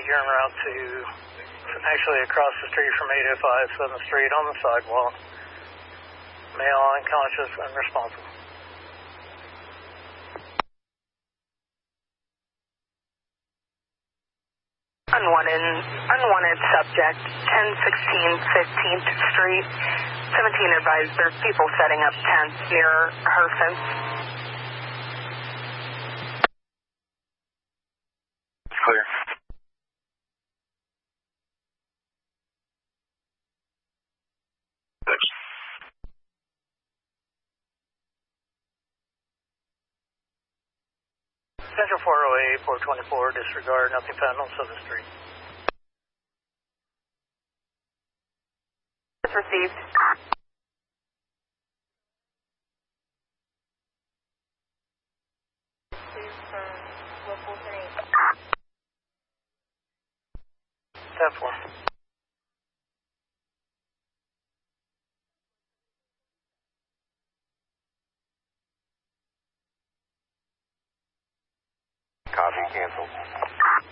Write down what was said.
you're en route to actually across the street from 805 7th Street on the sidewalk. Male, unconscious, unresponsive. Unwanted subject, 1016 15th Street. 17 advised there's people setting up tents near her fence. Clear. Central 408, 424, disregard, nothing found on 7th Street. It's received. Step 4. Copy, cancel.